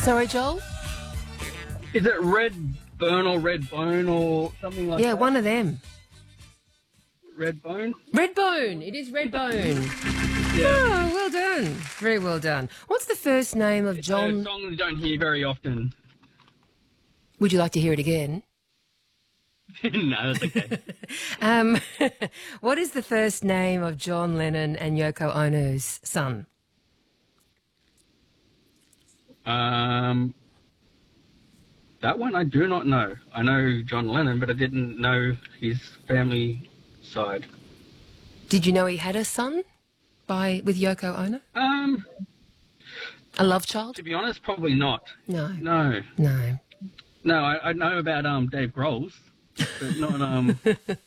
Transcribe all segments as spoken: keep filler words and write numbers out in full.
Sorry, Joel? Is it Red Burn or Red Bone or something like Yeah, that? one of them. Red Bone? Redbone. It is Redbone. Yeah. Oh, well done. Very well done. What's the first name of It's a John? song we don't hear very often. Would you like to hear it again? No, that's okay. Um, what is the first name of John Lennon and Yoko Ono's son? Um, that one I do not know. I know John Lennon, but I didn't know his family side. Did you know he had a son by with Yoko Ono? Um, A love child? to be honest, probably not. No. No, No. no. I, I know about um Dave Grohl's, but not um.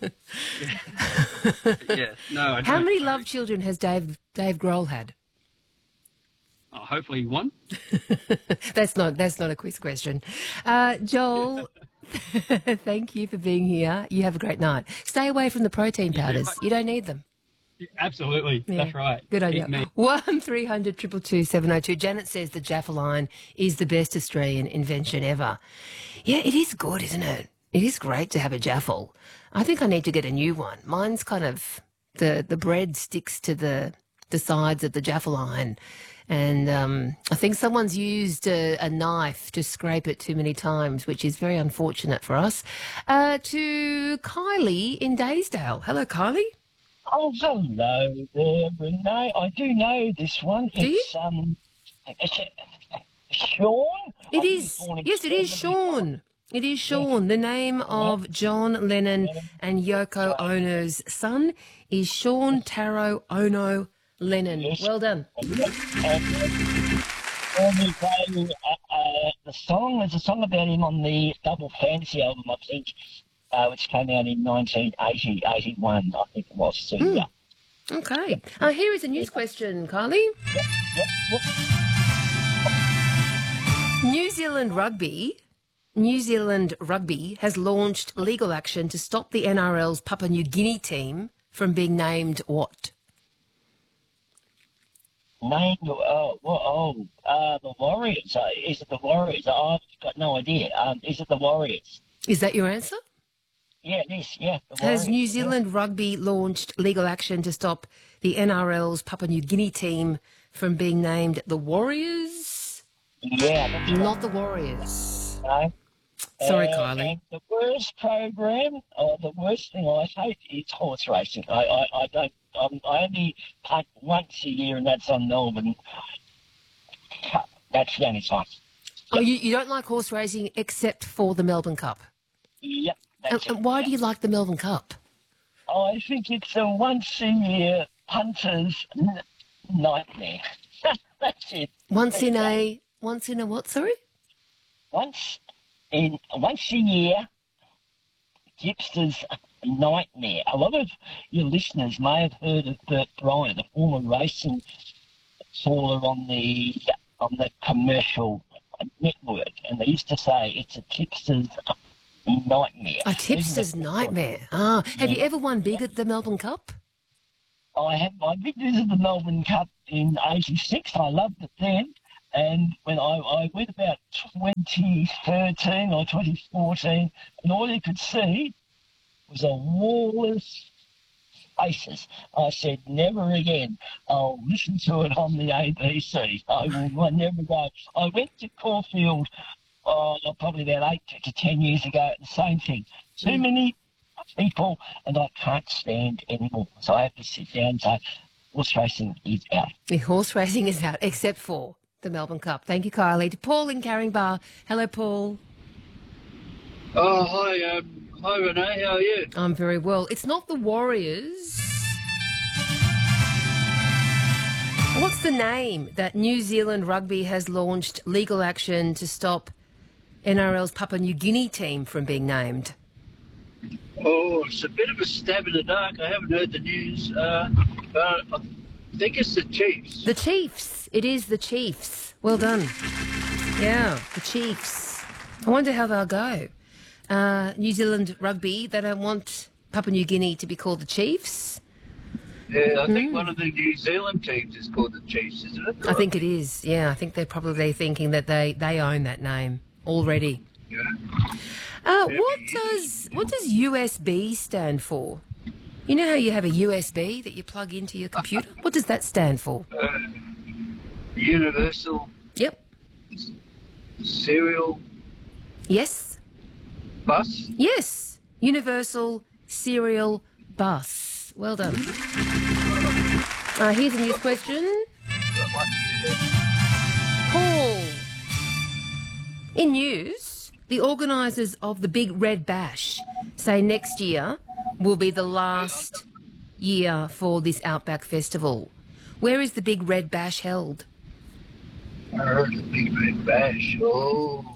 yeah. yeah, no. I How don't. many love children has Dave Dave Grohl had? Oh, hopefully one. That's not that's not a quiz question. Uh, Joel, thank you for being here. You have a great night. Stay away from the protein powders. You don't need them. Absolutely, Yeah. that's right. Good Eat idea. me. One three hundred two two two seven oh two. Janet says the Jaffa line is the best Australian invention ever. Yeah, it is good, isn't it? It is great to have a Jaffle. I think I need to get a new one. Mine's kind of the the bread sticks to the the sides of the Jaffa line. And um, I think someone's used a, a knife to scrape it too many times, which is very unfortunate for us. Uh, to Kylie in Daysdale. Hello, Kylie. Oh, hello there, Renee. I do know this one. Do you? It's, um, it's, uh, Sean? It I was is. born in Yes, it is seventy-five. Sean. It is Sean. The name of John Lennon and Yoko Ono's son is Sean Taro Ono Lennon. Yes. Well done. And, uh, we play, uh, uh, the song, there's a song about him on the Double Fantasy album, I think, uh, which came out in nineteen eighty, eighty-one, I think it was. So, Hmm. yeah. Okay. Uh, here is a news question, Kylie. Yep, yep, yep. New Zealand Rugby, New Zealand Rugby has launched legal action to stop the N R L's Papua New Guinea team from being named what? Name, oh, well, oh, uh, the Warriors. Uh, is it the Warriors? I've got no idea. Um, is it the Warriors? Is that your answer? Yeah, it is, yeah. The Has Warriors, New yeah. Zealand Rugby launched legal action to stop the N R L's Papua New Guinea team from being named the Warriors? Yeah, that's Not the Warriors. right. Sorry, Uh, Kylie. and the worst program, or the worst thing I hate, is horse racing. I, I, I don't. Um, I only punt once a year, and that's on Melbourne Cup. That's the only time. Oh, you, you don't like horse racing except for the Melbourne Cup. Yep. And, That's it. and why do you like the Melbourne Cup? I think it's a once a year punter's n- nightmare. That's it. Once in a once in a what? Sorry. Once in once a year, Gipster's nightmare. A lot of your listeners may have heard of Bert Bryant, the former racing caller on the on the commercial network, and they used to say it's a tipster's nightmare. A tipster's nightmare. Ah, have you ever won big at the Melbourne Cup? I had my big visit to the Melbourne Cup in eighty-six. I loved it then. And when I, I went about twenty thirteen or twenty fourteen, and all you could see was a wall of faces. I said, never again. I'll listen to it on the A B C. I will I never go. I went to Caulfield uh, probably about eight to ten years ago. The same thing. Too many people, and I can't stand anymore. So I have to sit down and say, horse racing is out. The horse racing is out, except for the Melbourne Cup. Thank you, Kylie. To Paul in Carringbar. Hello, Paul. Oh, hi, um, hi Renee, how are you? I'm very well. It's not the Warriors. What's the name that New Zealand Rugby has launched legal action to stop N R L's Papua New Guinea team from being named? Oh, it's a bit of a stab in the dark. I haven't heard the news, uh, but I think it's the Chiefs. The Chiefs. It is the Chiefs. Well done. Yeah, the Chiefs. I wonder how they'll go. Uh, New Zealand Rugby, they don't want Papua New Guinea to be called the Chiefs. Yeah, I think one of the New Zealand teams is called the Chiefs, isn't it? I think it is. Yeah, I think they're probably thinking that they, they own that name already. Yeah. Uh, what does what does U S B stand for? You know how you have a U S B that you plug into your computer? What does that stand for? Uh, Universal Yep. Serial Yes. Bus. Yes. Universal Serial Bus. Well done. Uh, here's a news question. Paul. In news, the organisers of the Big Red Bash say next year will be the last year for this Outback Festival. Where is the Big Red Bash held? I heard the Big Red Bash. Oh.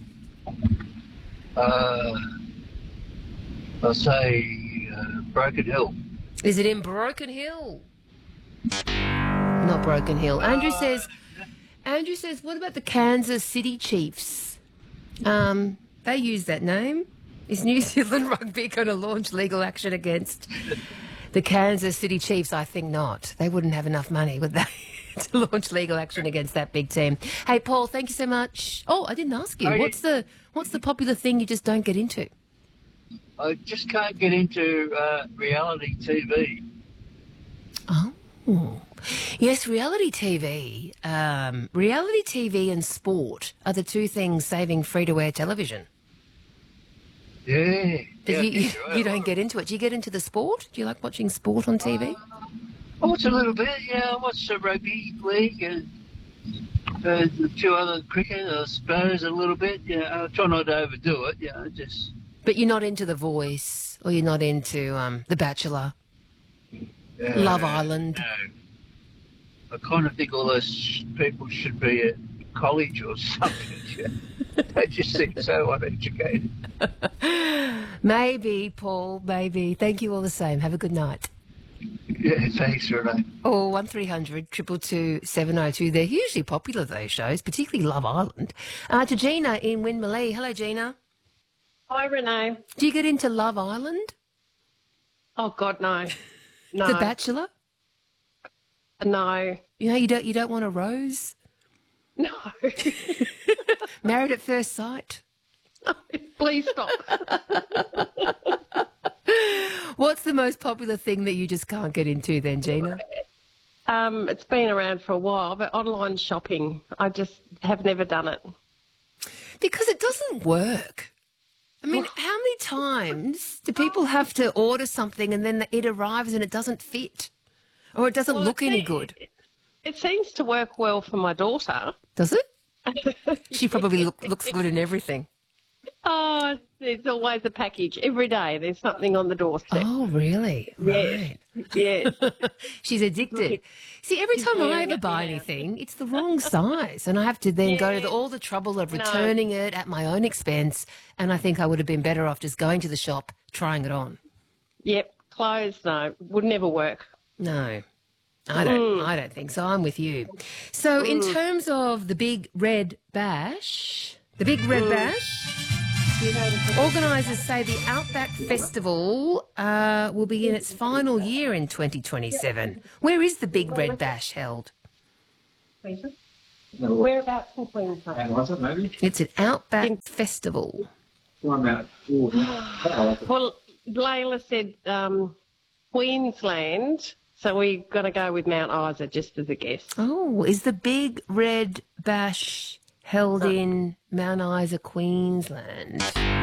Uh, I'll say uh, Broken Hill. Is it in Broken Hill? Not Broken Hill. Andrew says, Andrew says, what about the Kansas City Chiefs? Um, they use that name. Is New Zealand Rugby going to launch legal action against the Kansas City Chiefs? I think not. They wouldn't have enough money, would they, to launch legal action against that big team? Hey, Paul, thank you so much. Oh, I didn't ask you. Oh, What's the what's the popular thing you just don't get into? I just can't get into uh, reality T V. Oh. Yes, reality T V. Um, reality T V and sport are the two things saving free-to-air television. Yeah. But yeah, you, you, you're right. you don't get into it. Do you get into the sport? Do you like watching sport on T V? I watch a little bit, yeah. I watch the rugby league and uh, a few other cricket, I suppose, a little bit. Yeah, I try not to overdo it, yeah, just... But you're not into The Voice, or you're not into um, The Bachelor, Uh, Love Island. No. I kind of think all those people should be at college or something. Yeah. They just seem so uneducated. Maybe, Paul, maybe. Thank you all the same. Have a good night. Yeah, thanks, Renee. Oh, one three hundred two two two seven oh two. They're hugely popular, those shows, particularly Love Island. Uh, to Gina in Winmalee. Hello, Gina. Hi, Renee. Do you get into Love Island? Oh, God, no. No. The Bachelor? No. You know, you don't you don't want a rose? No. Married at First Sight? Please stop. What's the most popular thing that you just can't get into then, Gina? Um, it's been around for a while, but online shopping, I just have never done it. Because it doesn't work. I mean, how many times do people have to order something and then it arrives and it doesn't fit? Or it doesn't Well, look it any se- good? It, it seems to work well for my daughter. Does it? She probably look, looks good in everything. Oh, there's always a package. Every day there's something on the doorstep. Oh, really? Yes. Right. Yes. She's addicted. See, every time I ever buy anything, it's the wrong size. And I have to then go to the, all the trouble of No. returning it at my own expense. And I think I would have been better off just going to the shop, trying it on. Yep. Clothes, no, would never work. No, I don't. I don't think so. I'm with you. So, in terms of the Big Red Bash, the Big Red Bash, organisers say the Outback Festival uh, will be in its final year in twenty twenty-seven. Where is the Big Red Bash held? Whereabouts in Queensland? And was it maybe? It's an Outback Festival. One about four. Well, Layla said um, Queensland, so we're going to go with Mount Isa just as a guess. Oh, is the Big Red Bash held in Mount Isa, Queensland?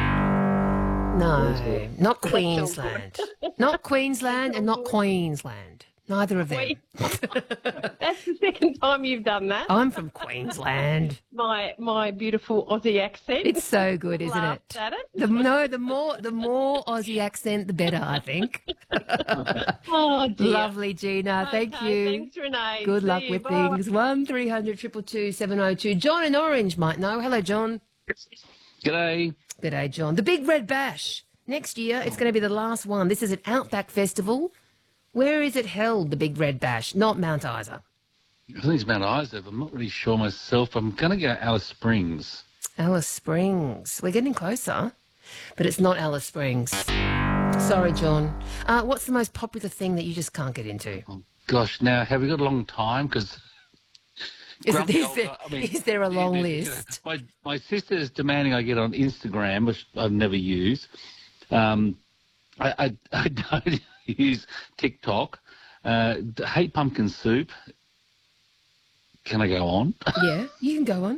No, not Queensland. Not Queensland and not Queensland. Neither of them. That's the second time you've done that. I'm from Queensland. My my beautiful Aussie accent. It's so good, isn't Laughed it? at it. The, no, the more the more Aussie accent, the better, I think. Oh, dear. Lovely, Gina. Thank Okay, you. Thanks, Renee. Good See luck you. with Bye. things. One three hundred two two two seven oh two. John in Orange might know. Hello, John. G'day. G'day, John. The Big Red Bash. Next year, it's going to be the last one. This is an Outback Festival. Where is it held, the Big Red Bash? Not Mount Isa. I think it's Mount Isa, but I'm not really sure myself. I'm going to go Alice Springs. Alice Springs. We're getting closer, but it's not Alice Springs. Sorry, John. Uh, what's the most popular thing that you just can't get into? gosh, now have we got a long time? Because Is, it, is, there, is there a long list? My my sister is demanding I get on Instagram, which I've never used. Um, I, I, I don't use TikTok. Uh, hate pumpkin soup. Can I go on? Yeah, you can go on.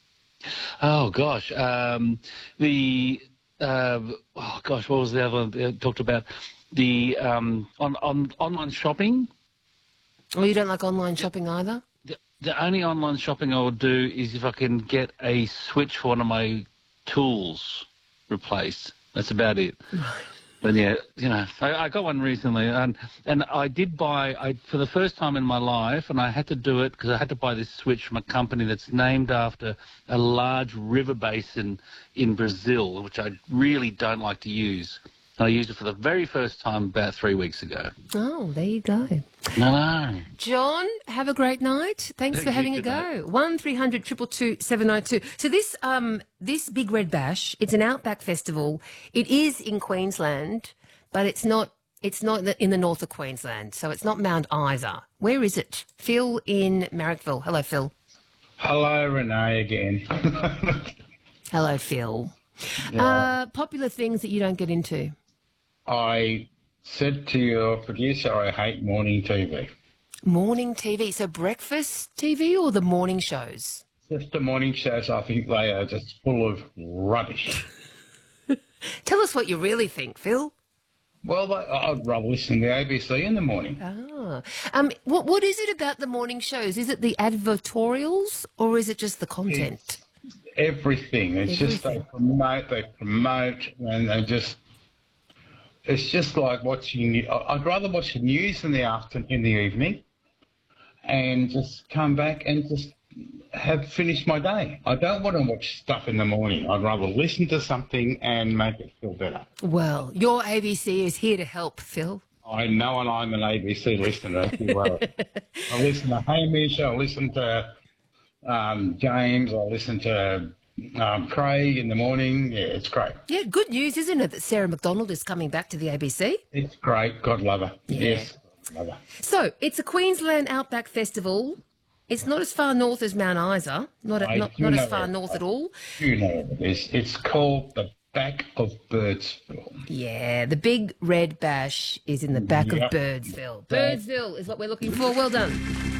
Oh gosh, um, the uh, oh gosh, what was the other one I talked about? The um, on on online shopping. Oh, you don't like online shopping either? The, the only online shopping I will do is if I can get a switch for one of my tools replaced. That's about it. But yeah, you know, I, I got one recently, and and I did buy I for the first time in my life, and I had to do it because I had to buy this switch from a company that's named after a large river basin in Brazil, which I really don't like to use. And I used it for the very first time about three weeks ago. Oh, there you go. No, no. John, have a great night. Thanks for having a go. One three hundred two two two seven nine two. So this um this Big Red Bash, it's an outback festival. It is in Queensland, but it's not it's not in the north of Queensland, so it's not Mount Isa. Where is it? Phil in Marrickville. Hello, Phil. Hello, Renee again. Hello, Phil. Yeah. Uh, popular things that you don't get into. I said to your producer I hate morning T V. Morning T V. So breakfast T V or the morning shows? Just the morning shows, I think they are just full of rubbish. Tell us what you really think, Phil. Well, I'd rather listen to the A B C in the morning. Ah. Um, what, what is it about the morning shows? Is it the advertorials or is it just the content? It's everything. It's everything. just they promote, they promote, and they just... It's just like watching... I'd rather watch the news in the afternoon, in the evening, and just come back and just have finished my day. I don't want to watch stuff in the morning. I'd rather listen to something and make it feel better. Well, your A B C is here to help, Phil. I know, and I'm an A B C listener. If you will. I listen to Hamish, I listen to um, James, I listen to um, Craig in the morning. Yeah, it's great. Yeah, good news, isn't it, that Sarah McDonald is coming back to the A B C? It's great. God love her. Yeah. Yes, love her. So, it's a Queensland Outback Festival. It's not as far north as Mount Isa, not, I not, do not know as far that. north at all. You know what it is. It's called the Back of Birdsville. Yeah, the Big Red Bash is in the back Yep. of Birdsville. Birdsville is what we're looking for. Well done.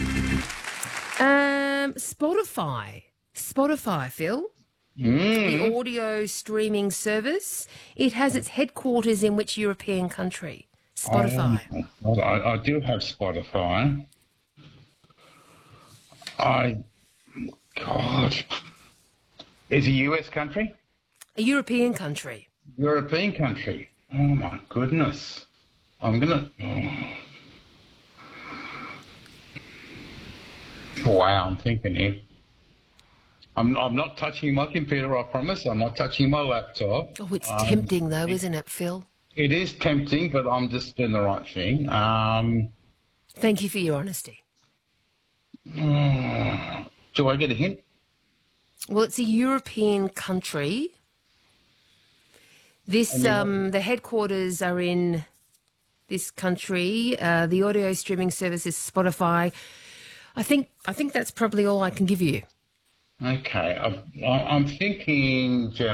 Um, Spotify. Spotify, Phil. Mm. The audio streaming service. It has its headquarters in which European country? Spotify. Um, well, I, I do have Spotify. I, God, is a U S country? A European country. European country. Oh my goodness. I'm gonna. Oh. Wow, I'm thinking here. I'm I'm not touching my computer. I promise. I'm not touching my laptop. Oh, it's Um, tempting though, isn't it, Phil? It is tempting, but I'm just doing the right thing. Um, Thank you for your honesty. do I get a hint? Well, it's a European country. This, um, the headquarters are in this country. Uh, the audio streaming service is Spotify. I think, I think that's probably all I can give you. Okay, I, I, I'm thinking Germany.